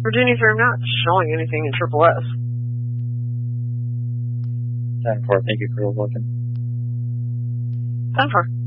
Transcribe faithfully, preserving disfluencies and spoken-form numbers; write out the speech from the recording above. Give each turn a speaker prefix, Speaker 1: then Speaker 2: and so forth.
Speaker 1: Virginia Fair not showing anything in Triple S.
Speaker 2: ten four, thank you for looking.
Speaker 1: ten four.